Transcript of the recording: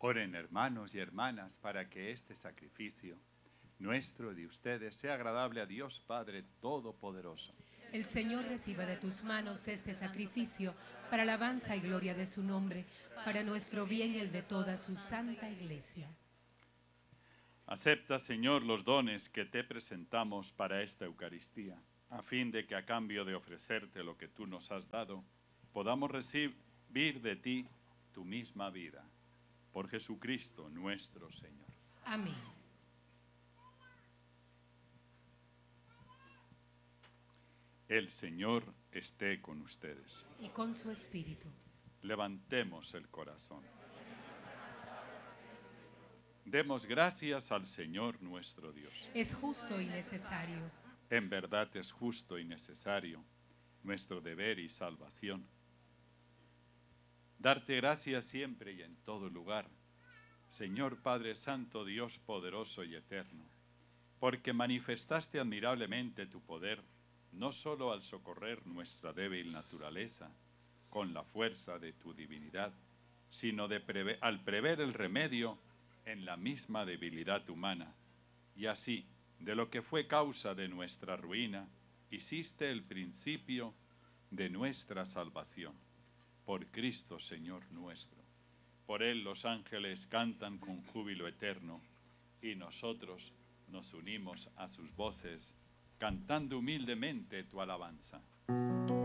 Oren, hermanos y hermanas, para que este sacrificio nuestro y de ustedes sea agradable a Dios Padre Todopoderoso. El Señor reciba de tus manos este sacrificio para alabanza y gloria de su nombre, para nuestro bien y el de toda su santa Iglesia. Acepta, Señor, los dones que te presentamos para esta Eucaristía, a fin de que a cambio de ofrecerte lo que tú nos has dado, podamos recibir de ti tu misma vida. Por Jesucristo nuestro Señor. Amén. El Señor esté con ustedes. Y con su espíritu. Levantemos el corazón. Demos gracias al Señor nuestro Dios. Es justo y necesario. En verdad es justo y necesario, nuestro deber y salvación. Darte gracias siempre y en todo lugar, Señor Padre Santo, Dios poderoso y eterno, porque manifestaste admirablemente tu poder, no solo al socorrer nuestra débil naturaleza, con la fuerza de tu divinidad, sino al prever el remedio en la misma debilidad humana, y así, de lo que fue causa de nuestra ruina, hiciste el principio de nuestra salvación. Por Cristo, Señor nuestro. Por Él los ángeles cantan con júbilo eterno, y nosotros nos unimos a sus voces, cantando humildemente tu alabanza.